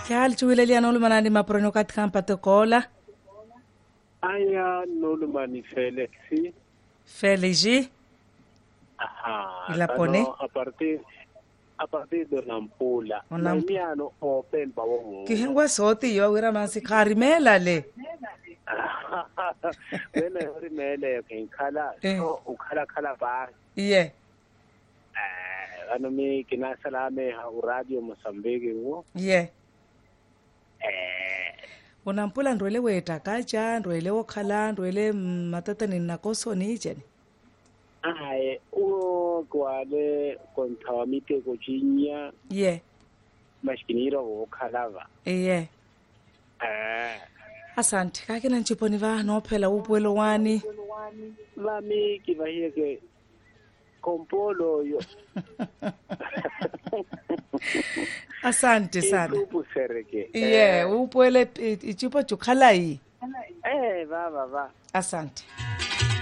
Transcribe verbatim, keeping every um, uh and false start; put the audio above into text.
Ya le tšwile le yana o le manane maporeno ka tkampa tekola. Aya nolumani Felix. Felix. Aha. Ilapone. Ano, a partir a partir de Nampula. Onam- Maimiano open bawo. Ke hengwa soti yo wira masi kharimela le. Wena uri mele ngikhala Eh. so ukhala khala ba. Iye. Eh ano mi kinasalame ha radio Mozambique wo. Iye. Eh Unampula ndwele weta kaja ndwele okhala ndwele matatani nakosoni jeni. ai o kwale kontawamite kochinya Iye. maskiniro wo khalava. Iye. Eh Asante ka ke na ntšhipone ba no phela o puelo wani. Mami ki va hier ke kompolo yo. Asante sana. Ipupu sereke. Iye, o puele itšhipo tšukhala yi. Eh va va va. Asante.